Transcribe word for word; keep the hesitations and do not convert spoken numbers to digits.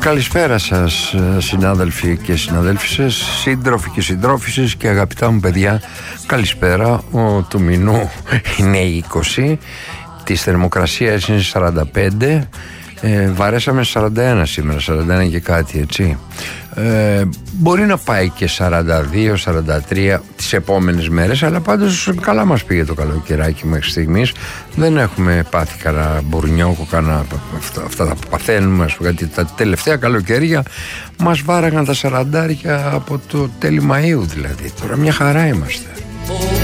Καλησπέρα σας συνάδελφοι και συναδέλφισες, σύντροφοι και συντρόφισσες και αγαπητά μου παιδιά. Καλησπέρα. Ο του μηνού είναι είκοσι, της θερμοκρασίας είναι σαράντα πέντε. ε, Βαρέσαμε σαράντα ένα σήμερα, σαράντα ένα και κάτι, έτσι. ε, Μπορεί να πάει και σαράντα δύο, σαράντα τρία τις επόμενες μέρες, αλλά πάντως καλά μας πήγε το καλοκαιράκι μέχρι στιγμής. Δεν έχουμε πάθει κανένα μπουρνιόκο, κανένα αυτά, αυτά τα που παθαίνουμε, γιατί τα τελευταία καλοκαίρια μας βάραγαν τα σαραντάρια από το τέλη Μαΐου, δηλαδή. Τώρα μια χαρά είμαστε.